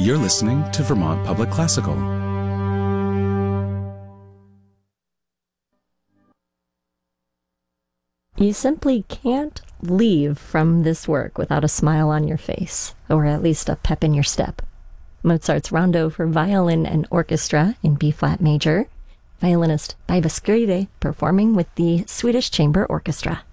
You're listening to Vermont Public Classical. You simply can't leave from this work without a smile on your face, or at least a pep in your step. Mozart's Rondo for Violin and Orchestra in B-flat major, violinist Päivi Skyrde performing with the Swedish Chamber Orchestra.